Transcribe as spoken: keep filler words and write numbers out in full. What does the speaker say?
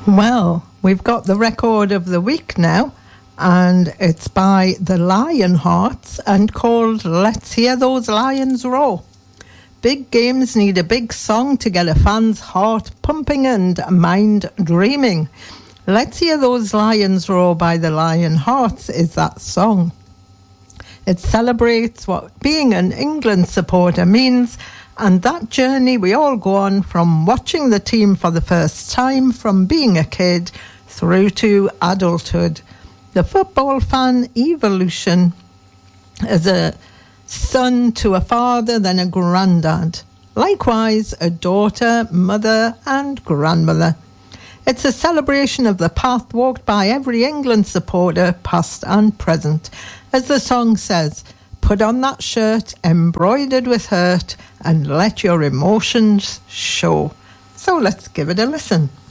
Well, we've got the record of the week now, and it's by the Lionhearts and called Let's Hear Those Lions Roar. Big games need a big song to get a fan's heart pumping and mind dreaming. Let's Hear Those Lions Roar by the Lionhearts is that song. It celebrates what being an England supporter means, and that journey we all go on from watching the team for the first time, from being a kid through to adulthood. The football fan evolution as a son to a father, then a granddad. Likewise, a daughter, mother and grandmother. It's a celebration of the path walked by every England supporter, past and present. As the song says, put on that shirt embroidered with hurt and let your emotions show. So let's give it a listen.